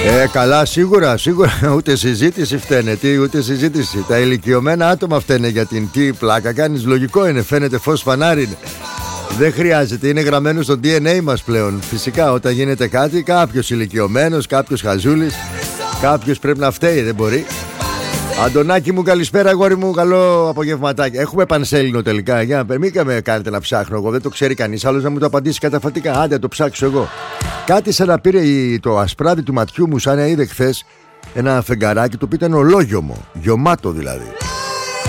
Καλά, σίγουρα. Ούτε συζήτηση φταίνε. Ούτε συζήτηση. Τα ηλικιωμένα άτομα φταίνε για την τι πλάκα κάνεις. Λογικό είναι, φαίνεται φως φανάρι είναι. Δεν χρειάζεται, είναι γραμμένο στο DNA μας πλέον. Φυσικά όταν γίνεται κάτι, κάποιος ηλικιωμένος, κάποιος χαζούλης, κάποιος πρέπει να φταίει, δεν μπορεί. Αντωνάκη μου, καλησπέρα αγόρι μου, καλό απογευματάκι. Έχουμε πανσέλινο τελικά, για να μην με κάνετε να ψάχνω εγώ, δεν το ξέρει κανείς άλλος να μου το απαντήσει καταφατικά. Άντε το ψάξω εγώ. Κάτι σαν να πήρε το ασπράδι του ματιού μου, σαν να είδε χθες ένα φεγγαράκι το οποίο ήταν ολόγιομο, γιωμάτο δηλαδή.